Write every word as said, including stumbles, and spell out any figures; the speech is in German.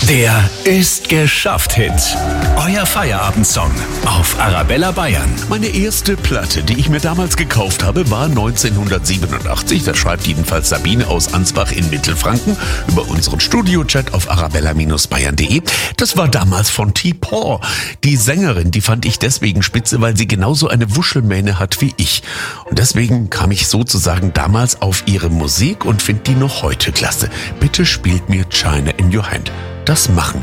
Der ist geschafft Hit. Euer Feierabendsong auf Arabella Bayern. Meine erste Platte, die ich mir damals gekauft habe, war neunzehnhundertsiebenundachtzig. Das schreibt jedenfalls Sabine aus Ansbach in Mittelfranken über unseren Studio-Chat auf arabella Bindestrich bayern punkt de. Das war damals von T-Paw. Die Sängerin, die fand ich deswegen spitze, weil sie genauso eine Wuschelmähne hat wie ich. Und deswegen kam ich sozusagen damals auf ihre Musik und finde die noch heute klasse. Bitte spielt mir China in Your Hand. Das machen